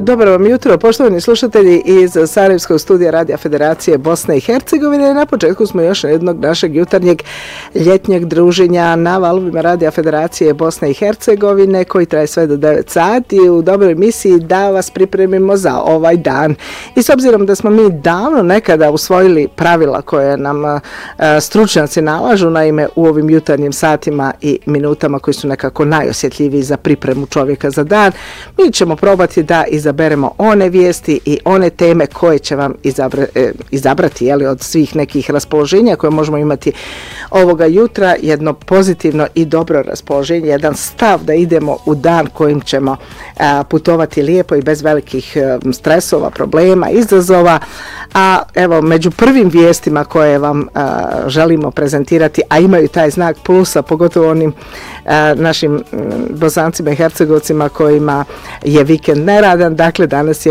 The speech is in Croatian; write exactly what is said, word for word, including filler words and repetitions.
Dobro vam jutro, poštovani slušatelji iz Sarajevskog studija Radija Federacije Bosne i Hercegovine. Na početku smo još jednog našeg jutarnjeg ljetnjeg druženja na valovima Radija Federacije Bosne i Hercegovine koji traje sve do devet sati u dobroj misiji da vas pripremimo za ovaj dan. I s obzirom da smo mi davno nekada usvojili pravila koje nam a, stručnjaci nalažu, naime u ovim jutarnjim satima i minutama koji su nekako najosjetljiviji za pripremu čovjeka za dan, mi ćemo probati da izaberemo one vijesti i one teme koje će vam izabra, e, izabrati jeli, od svih nekih raspoloženja koje možemo imati ovoga jutra, jedno pozitivno i dobro raspoloženje, jedan stav da idemo u dan kojim ćemo a, putovati lijepo i bez velikih a, stresova, problema, izazova. A evo, među prvim vijestima koje vam a, želimo prezentirati, a imaju taj znak plusa, pogotovo onim a, našim m, Bosancima i Hercegovcima kojima je vikend neradan, dakle danas je